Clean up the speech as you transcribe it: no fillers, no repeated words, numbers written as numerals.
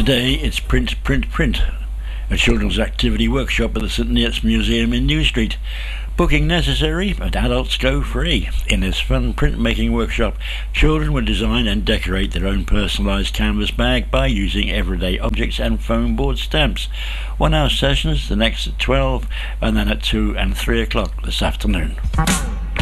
Today it's Print, Print, Print, a children's activity workshop at the St Neots Museum in New Street. Booking necessary, but adults go free. In this fun printmaking workshop, children will design and decorate their own personalised canvas bag by using everyday objects and foam board stamps. 1 hour sessions, the next at 12, and then at 2 and 3 o'clock this afternoon.